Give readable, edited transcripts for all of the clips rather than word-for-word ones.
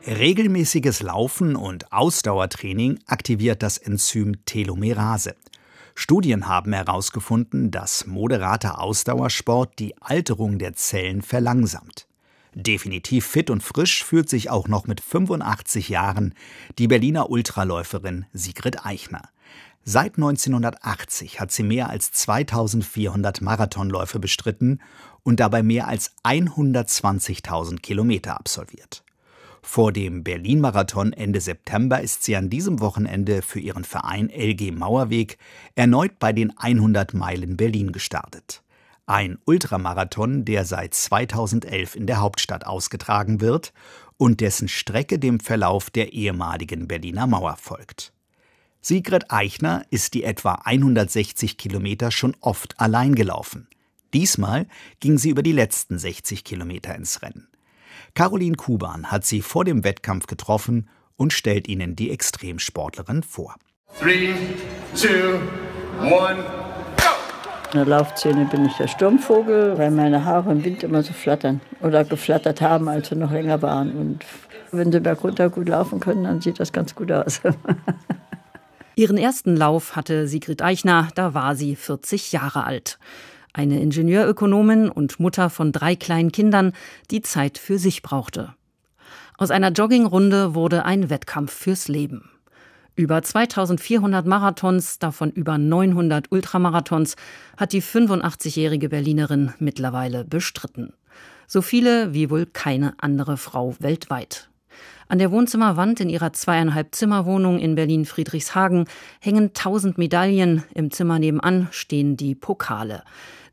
Regelmäßiges Laufen und Ausdauertraining aktiviert das Enzym Telomerase. Studien haben herausgefunden, dass moderater Ausdauersport die Alterung der Zellen verlangsamt. Definitiv fit und frisch fühlt sich auch noch mit 85 Jahren die Berliner Ultraläuferin Sigrid Eichner. Seit 1980 hat sie mehr als 2400 Marathonläufe bestritten und dabei mehr als 120.000 Kilometer absolviert. Vor dem Berlin-Marathon Ende September ist sie an diesem Wochenende für ihren Verein LG Mauerweg erneut bei den 100 Meilen Berlin gestartet. Ein Ultramarathon, der seit 2011 in der Hauptstadt ausgetragen wird und dessen Strecke dem Verlauf der ehemaligen Berliner Mauer folgt. Sigrid Eichner ist die etwa 160 Kilometer schon oft allein gelaufen. Diesmal ging sie über die letzten 60 Kilometer ins Rennen. Caroline Kuban hat sie vor dem Wettkampf getroffen und stellt ihnen die Extremsportlerin vor. 3, 2, 1, go! In der Laufszene bin ich der Sturmvogel, weil meine Haare im Wind immer so flattern oder geflattert haben, als sie noch länger waren. Und wenn sie bergunter gut laufen können, dann sieht das ganz gut aus. Ihren ersten Lauf hatte Sigrid Eichner, da war sie 40 Jahre alt. Eine Ingenieurökonomin und Mutter von 3 kleinen Kindern, die Zeit für sich brauchte. Aus einer Joggingrunde wurde ein Wettkampf fürs Leben. Über 2400 Marathons, davon über 900 Ultramarathons, hat die 85-jährige Berlinerin mittlerweile bestritten. So viele wie wohl keine andere Frau weltweit. An der Wohnzimmerwand in ihrer 2,5-Zimmer-Wohnung in Berlin-Friedrichshagen hängen 1000 Medaillen, im Zimmer nebenan stehen die Pokale.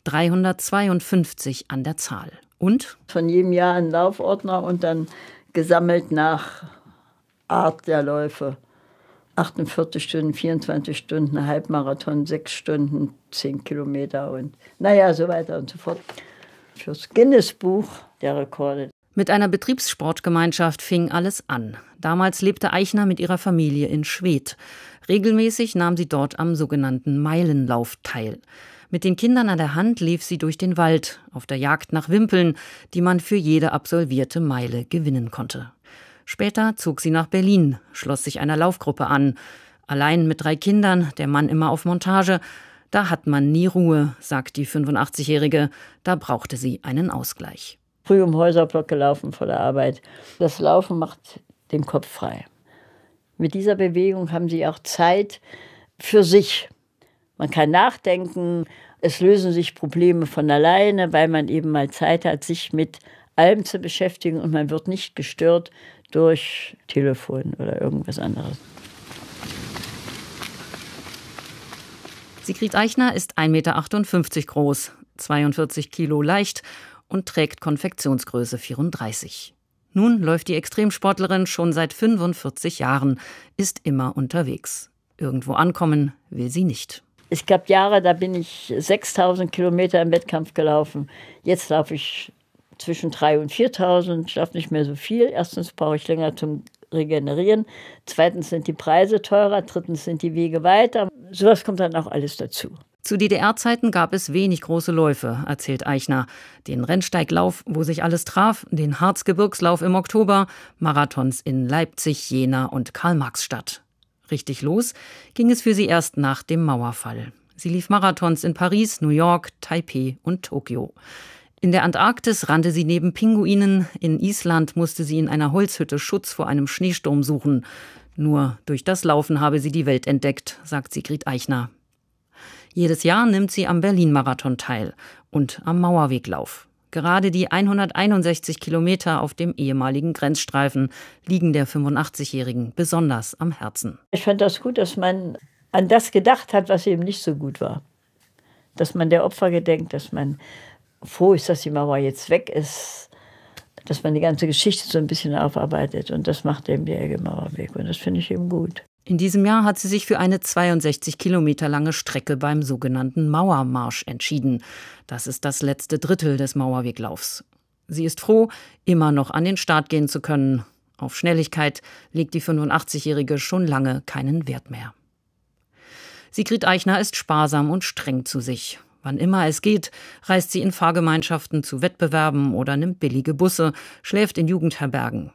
352 an der Zahl. Und? Von jedem Jahr ein Laufordner und dann gesammelt nach Art der Läufe. 48 Stunden, 24 Stunden, Halbmarathon, 6 Stunden, 10 Kilometer und so weiter und so fort. Fürs Guinness-Buch der Rekorde. Mit einer Betriebssportgemeinschaft fing alles an. Damals lebte Eichner mit ihrer Familie in Schwedt. Regelmäßig nahm sie dort am sogenannten Meilenlauf teil. Mit den Kindern an der Hand lief sie durch den Wald, auf der Jagd nach Wimpeln, die man für jede absolvierte Meile gewinnen konnte. Später zog sie nach Berlin, schloss sich einer Laufgruppe an. Allein mit 3 Kindern, der Mann immer auf Montage. Da hat man nie Ruhe, sagt die 85-Jährige. Da brauchte sie einen Ausgleich. Früh im Häuserblock gelaufen vor der Arbeit. Das Laufen macht den Kopf frei. Mit dieser Bewegung haben sie auch Zeit für sich. Man kann nachdenken, es lösen sich Probleme von alleine, weil man eben mal Zeit hat, sich mit allem zu beschäftigen und man wird nicht gestört durch Telefon oder irgendwas anderes. Sigrid Eichner ist 1,58 Meter groß, 42 Kilo leicht und trägt Konfektionsgröße 34. Nun läuft die Extremsportlerin schon seit 45 Jahren, ist immer unterwegs. Irgendwo ankommen will sie nicht. Es gab Jahre, da bin ich 6000 Kilometer im Wettkampf gelaufen. Jetzt laufe ich zwischen 3.000 und 4.000. Ich laufe nicht mehr so viel. Erstens brauche ich länger zum Regenerieren. Zweitens sind die Preise teurer. Drittens sind die Wege weiter. Sowas kommt dann auch alles dazu. Zu DDR-Zeiten gab es wenig große Läufe, erzählt Eichner. Den Rennsteiglauf, wo sich alles traf, den Harzgebirgslauf im Oktober, Marathons in Leipzig, Jena und Karl-Marx-Stadt. Richtig los ging es für sie erst nach dem Mauerfall. Sie lief Marathons in Paris, New York, Taipeh und Tokio. In der Antarktis rannte sie neben Pinguinen, in Island musste sie in einer Holzhütte Schutz vor einem Schneesturm suchen. Nur durch das Laufen habe sie die Welt entdeckt, sagt Sigrid Eichner. Jedes Jahr nimmt sie am Berlin-Marathon teil und am Mauerweglauf. Gerade die 161 Kilometer auf dem ehemaligen Grenzstreifen liegen der 85-Jährigen besonders am Herzen. Ich fand das gut, dass man an das gedacht hat, was eben nicht so gut war. Dass man der Opfer gedenkt, dass man froh ist, dass die Mauer jetzt weg ist, dass man die ganze Geschichte so ein bisschen aufarbeitet. Und das macht eben der LG Mauerweg. Und das finde ich eben gut. In diesem Jahr hat sie sich für eine 62 Kilometer lange Strecke beim sogenannten Mauermarsch entschieden. Das ist das letzte Drittel des Mauerweglaufs. Sie ist froh, immer noch an den Start gehen zu können. Auf Schnelligkeit legt die 85-Jährige schon lange keinen Wert mehr. Sigrid Eichner ist sparsam und streng zu sich. Wann immer es geht, reist sie in Fahrgemeinschaften zu Wettbewerben oder nimmt billige Busse, schläft in Jugendherbergen.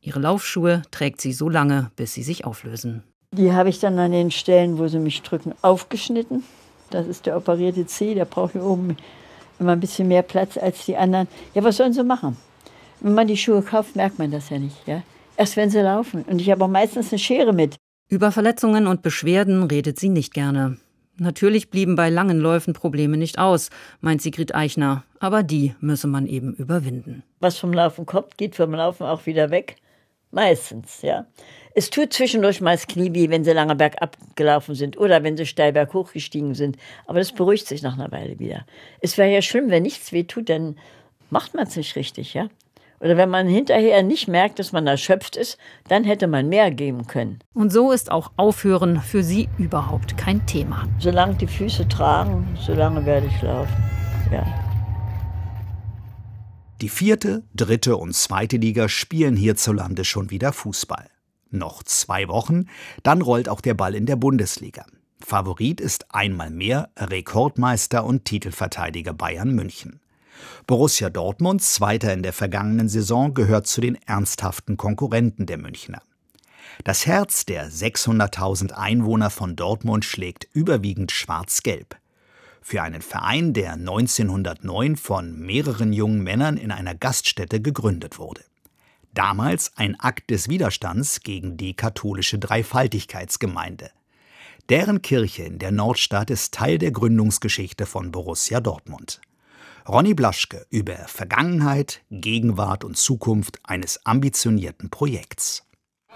Ihre Laufschuhe trägt sie so lange, bis sie sich auflösen. Die habe ich dann an den Stellen, wo sie mich drücken, aufgeschnitten. Das ist der operierte Zeh, der braucht hier oben immer ein bisschen mehr Platz als die anderen. Ja, was sollen sie machen? Wenn man die Schuhe kauft, merkt man das ja nicht. Ja? Erst wenn sie laufen. Und ich habe auch meistens eine Schere mit. Über Verletzungen und Beschwerden redet sie nicht gerne. Natürlich blieben bei langen Läufen Probleme nicht aus, meint Sigrid Eichner. Aber die müsse man eben überwinden. Was vom Laufen kommt, geht vom Laufen auch wieder weg. Meistens, ja. Es tut zwischendurch mal das Knie weh, wenn sie lange bergab gelaufen sind oder wenn sie steil berghoch gestiegen sind. Aber das beruhigt sich nach einer Weile wieder. Es wäre ja schlimm, wenn nichts weh tut, dann macht man es nicht richtig, ja. Oder wenn man hinterher nicht merkt, dass man erschöpft ist, dann hätte man mehr geben können. Und so ist auch Aufhören für sie überhaupt kein Thema. Solange die Füße tragen, solange werde ich laufen, ja. Die 4., 3. und 2. Liga spielen hierzulande schon wieder Fußball. Noch 2 Wochen, dann rollt auch der Ball in der Bundesliga. Favorit ist einmal mehr Rekordmeister und Titelverteidiger Bayern München. Borussia Dortmund, Zweiter in der vergangenen Saison, gehört zu den ernsthaften Konkurrenten der Münchner. Das Herz der 600.000 Einwohner von Dortmund schlägt überwiegend schwarz-gelb. Für einen Verein, der 1909 von mehreren jungen Männern in einer Gaststätte gegründet wurde. Damals ein Akt des Widerstands gegen die katholische Dreifaltigkeitsgemeinde. Deren Kirche in der Nordstadt ist Teil der Gründungsgeschichte von Borussia Dortmund. Ronny Blaschke über Vergangenheit, Gegenwart und Zukunft eines ambitionierten Projekts.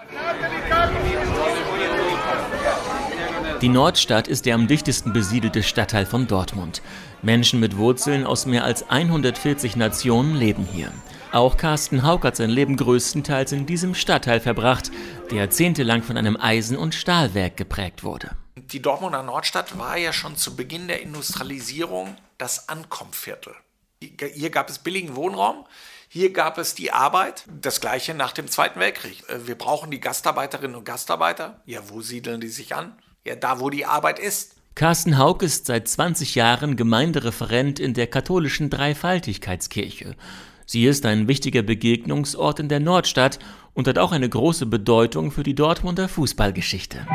Die Nordstadt ist der am dichtesten besiedelte Stadtteil von Dortmund. Menschen mit Wurzeln aus mehr als 140 Nationen leben hier. Auch Carsten Hauck hat sein Leben größtenteils in diesem Stadtteil verbracht, der jahrzehntelang von einem Eisen- und Stahlwerk geprägt wurde. Die Dortmunder Nordstadt war ja schon zu Beginn der Industrialisierung das Ankommviertel. Hier gab es billigen Wohnraum, hier gab es die Arbeit, das Gleiche nach dem Zweiten Weltkrieg. Wir brauchen die Gastarbeiterinnen und Gastarbeiter. Ja, wo siedeln die sich an? Ja, da, wo die Arbeit ist. Carsten Hauck ist seit 20 Jahren Gemeindereferent in der katholischen Dreifaltigkeitskirche. Sie ist ein wichtiger Begegnungsort in der Nordstadt und hat auch eine große Bedeutung für die Dortmunder Fußballgeschichte.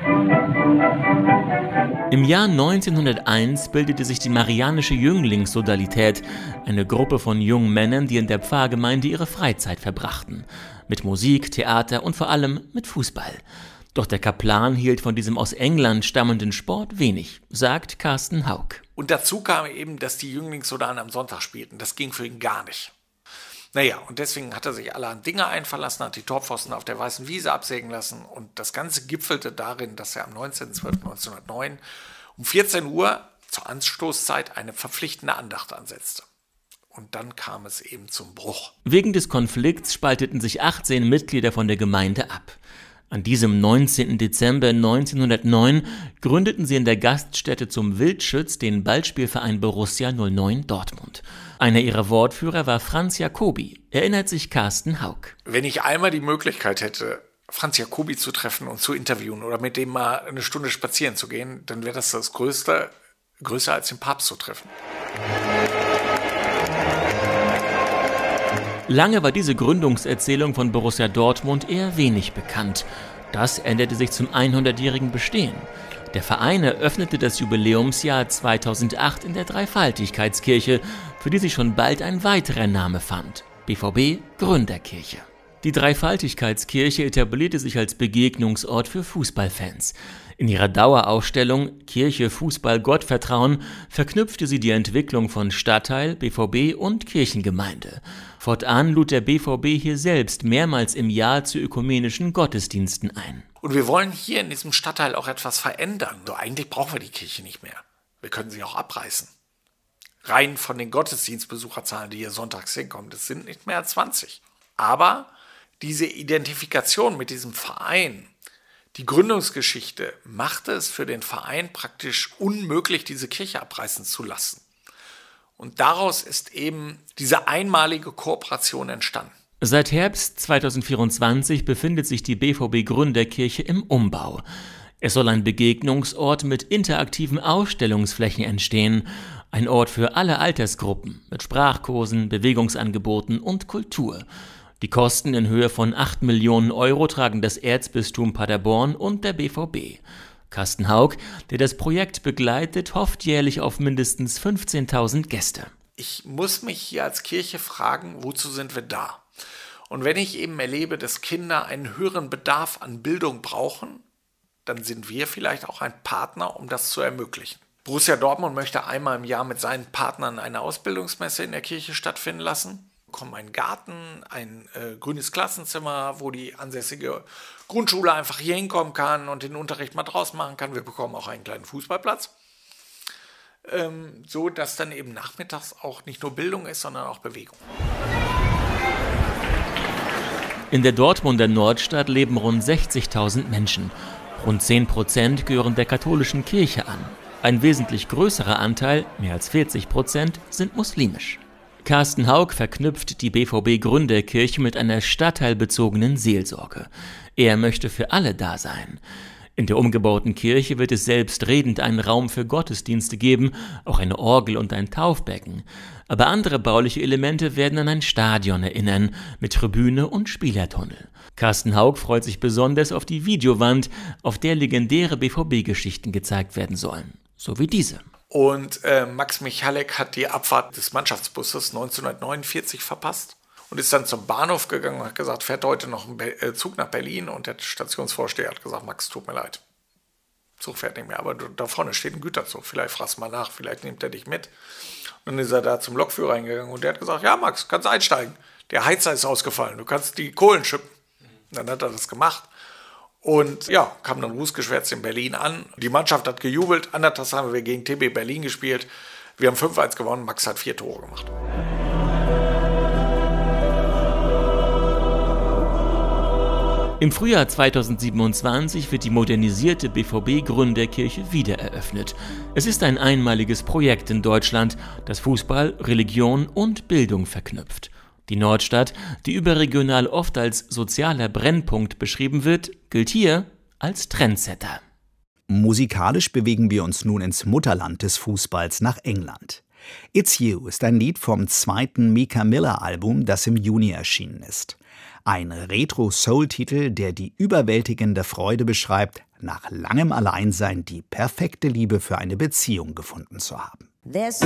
Im Jahr 1901 bildete sich die Marianische Jünglingssodalität, eine Gruppe von jungen Männern, die in der Pfarrgemeinde ihre Freizeit verbrachten. Mit Musik, Theater und vor allem mit Fußball. Doch der Kaplan hielt von diesem aus England stammenden Sport wenig, sagt Carsten Hauck. Und dazu kam eben, dass die Jünglingssodalen am Sonntag spielten. Das ging für ihn gar nicht. Naja, und deswegen hat er sich allerhand Dinge einfallen lassen, hat die Torpfosten auf der Weißen Wiese absägen lassen und das Ganze gipfelte darin, dass er am 19.12.1909 um 14 Uhr zur Anstoßzeit eine verpflichtende Andacht ansetzte. Und dann kam es eben zum Bruch. Wegen des Konflikts spalteten sich 18 Mitglieder von der Gemeinde ab. An diesem 19. Dezember 1909 gründeten sie in der Gaststätte zum Wildschütz den Ballspielverein Borussia 09 Dortmund. Einer ihrer Wortführer war Franz Jacobi, erinnert sich Carsten Hauck. Wenn ich einmal die Möglichkeit hätte, Franz Jacobi zu treffen und zu interviewen oder mit dem mal eine Stunde spazieren zu gehen, dann wäre das Größte, größer als den Papst zu treffen. Lange war diese Gründungserzählung von Borussia Dortmund eher wenig bekannt. Das änderte sich zum 100-jährigen Bestehen. Der Verein eröffnete das Jubiläumsjahr 2008 in der Dreifaltigkeitskirche, für die sich schon bald ein weiterer Name fand: BVB Gründerkirche. Die Dreifaltigkeitskirche etablierte sich als Begegnungsort für Fußballfans. In ihrer Dauerausstellung Kirche, Fußball, Gottvertrauen verknüpfte sie die Entwicklung von Stadtteil, BVB und Kirchengemeinde. Fortan lud der BVB hier selbst mehrmals im Jahr zu ökumenischen Gottesdiensten ein. Und wir wollen hier in diesem Stadtteil auch etwas verändern. So, eigentlich brauchen wir die Kirche nicht mehr. Wir können sie auch abreißen. Rein von den Gottesdienstbesucherzahlen, die hier sonntags hinkommen, das sind nicht mehr als 20. Aber diese Identifikation mit diesem Verein, die Gründungsgeschichte, machte es für den Verein praktisch unmöglich, diese Kirche abreißen zu lassen. Und daraus ist eben diese einmalige Kooperation entstanden. Seit Herbst 2024 befindet sich die BVB Gründerkirche im Umbau. Es soll ein Begegnungsort mit interaktiven Ausstellungsflächen entstehen, ein Ort für alle Altersgruppen mit Sprachkursen, Bewegungsangeboten und Kultur. Die Kosten in Höhe von 8 Millionen Euro tragen das Erzbistum Paderborn und der BVB. Carsten Hauck, der das Projekt begleitet, hofft jährlich auf mindestens 15.000 Gäste. Ich muss mich hier als Kirche fragen, wozu sind wir da? Und wenn ich eben erlebe, dass Kinder einen höheren Bedarf an Bildung brauchen, dann sind wir vielleicht auch ein Partner, um das zu ermöglichen. Borussia Dortmund möchte einmal im Jahr mit seinen Partnern eine Ausbildungsmesse in der Kirche stattfinden lassen. Wir bekommen einen Garten, ein grünes Klassenzimmer, wo die ansässige Grundschule einfach hier hinkommen kann und den Unterricht mal draußen machen kann. Wir bekommen auch einen kleinen Fußballplatz, so dass dann eben nachmittags auch nicht nur Bildung ist, sondern auch Bewegung. In der Dortmunder Nordstadt leben rund 60.000 Menschen. Rund 10% gehören der katholischen Kirche an. Ein wesentlich größerer Anteil, mehr als 40%, sind muslimisch. Carsten Hauck verknüpft die BVB-Gründerkirche mit einer stadtteilbezogenen Seelsorge. Er möchte für alle da sein. In der umgebauten Kirche wird es selbstredend einen Raum für Gottesdienste geben, auch eine Orgel und ein Taufbecken. Aber andere bauliche Elemente werden an ein Stadion erinnern, mit Tribüne und Spielertunnel. Carsten Hauck freut sich besonders auf die Videowand, auf der legendäre BVB-Geschichten gezeigt werden sollen. So wie diese. Und Max Michalek hat die Abfahrt des Mannschaftsbusses 1949 verpasst und ist dann zum Bahnhof gegangen und hat gesagt, fährt heute noch ein Zug nach Berlin? Und der Stationsvorsteher hat gesagt, Max, tut mir leid, Zug fährt nicht mehr, aber da vorne steht ein Güterzug, vielleicht fragst mal nach, vielleicht nimmt er dich mit. Und dann ist er da zum Lokführer reingegangen und der hat gesagt, ja Max, kannst einsteigen, der Heizer ist ausgefallen, du kannst die Kohlen schippen. Dann hat er das gemacht. Und ja, kam dann rußgeschwärzt in Berlin an. Die Mannschaft hat gejubelt. Andertags haben wir gegen TB Berlin gespielt. Wir haben 5-1 gewonnen. Max hat 4 Tore gemacht. Im Frühjahr 2027 wird die modernisierte BVB-Gründerkirche wiedereröffnet. Es ist ein einmaliges Projekt in Deutschland, das Fußball, Religion und Bildung verknüpft. Die Nordstadt, die überregional oft als sozialer Brennpunkt beschrieben wird, gilt hier als Trendsetter. Musikalisch bewegen wir uns nun ins Mutterland des Fußballs nach England. It's You ist ein Lied vom zweiten Mika Miller-Album, das im Juni erschienen ist. Ein Retro-Soul-Titel, der die überwältigende Freude beschreibt, nach langem Alleinsein die perfekte Liebe für eine Beziehung gefunden zu haben. There's